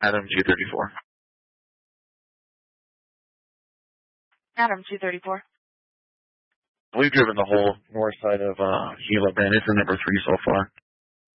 Adam G34. Adam 234. We've driven the whole north side of Gila Bend. It's the number 3 so far.